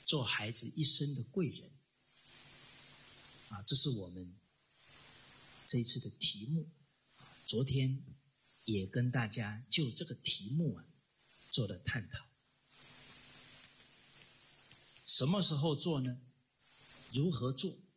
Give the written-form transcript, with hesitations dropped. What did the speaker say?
做孩子一生的贵人啊，这是我们这一次的题目。昨天也跟大家就这个题目啊做了探讨。什么时候做呢？如何做？